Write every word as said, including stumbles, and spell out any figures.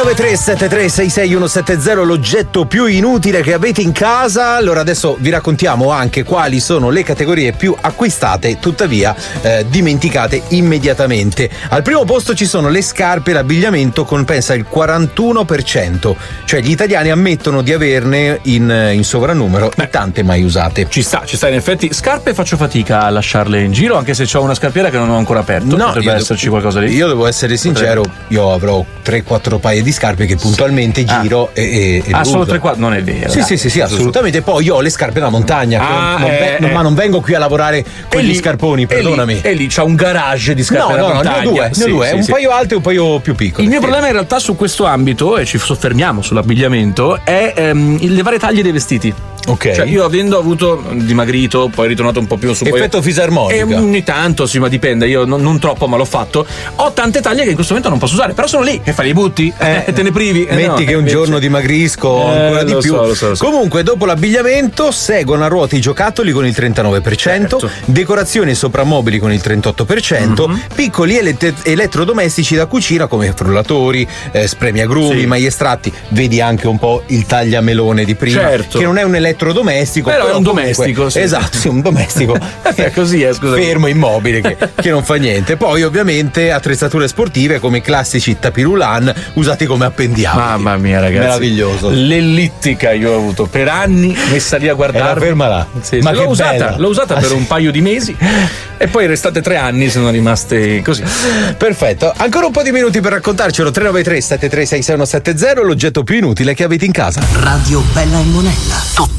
nove tre sette tre sei sei uno sette zero, l'oggetto più inutile che avete in casa. Allora adesso vi raccontiamo anche quali sono le categorie più acquistate, tuttavia eh, dimenticate immediatamente. Al primo posto ci sono le scarpe e l'abbigliamento con, pensa, il quarantuno per cento, cioè gli italiani ammettono di averne in, in sovrannumero e tante mai usate. Ci sta, ci sta in effetti. Scarpe faccio fatica a lasciarle in giro, anche se ho una scarpiera che non ho ancora aperto. No, potrebbe esserci qualcosa lì. Io devo essere sincero, io avrò tre quattro paia di scarpe che puntualmente giro ah. e, e Ah, solo uso. tre quattro? Non è vero. Sì, sì, sì, sì, assolutamente. Poi io ho le scarpe da montagna, ah, non eh, ve- eh. ma non vengo qui a lavorare con e gli lì, scarponi, perdonami. E lì, e lì c'ha un garage di scarpe no, da no, montagna. No, ne ho due, sì, ne ho due, sì, un sì. paio alto e un paio più piccolo. Il mio problema in realtà su questo ambito, e ci soffermiamo sull'abbigliamento, è ehm, le varie taglie dei vestiti. Ok. Cioè io avendo avuto dimagrito, poi ritornato un po' più su effetto poi, fisarmonica. E ogni tanto, sì, ma dipende, io non, non troppo, ma l'ho fatto. Ho tante taglie che in questo momento non posso usare, però sono lì, che fai, li butti? Eh, e te ne privi. Eh, Metti no, che un invece... giorno dimagrisco eh, ancora di lo più. So, lo so, lo so. Comunque, dopo l'abbigliamento, seguono a ruota i giocattoli con il trentanove per cento, certo. Decorazioni e soprammobili con il trentotto per cento, mm-hmm. piccoli elett- elettrodomestici da cucina come frullatori, eh, spremiagrumi, sì. magliestratti. Vedi anche un po' il tagliamelone di prima, certo. che non è un elettrodomestico, però, però è un comunque, domestico. Sì. Esatto, sì, un domestico. È così, eh, scusa. Fermo, immobile, che, che non fa niente. Poi, ovviamente, attrezzature sportive come i classici tapirulan usati come appendiabili. Mamma mia, ragazzi. Meraviglioso. L'ellittica io ho avuto per anni, messa lì a guardare. Ferma là. Sì, Ma sì, che l'ho usata, bella. l'ho usata ah, per sì. un paio di mesi e poi restate tre anni sono rimaste così. Perfetto. Ancora un po' di minuti per raccontarcelo. tre nove tre sette tre sei sei uno sette zero, l'oggetto più inutile che avete in casa. Radio Bella e Monella. Tutto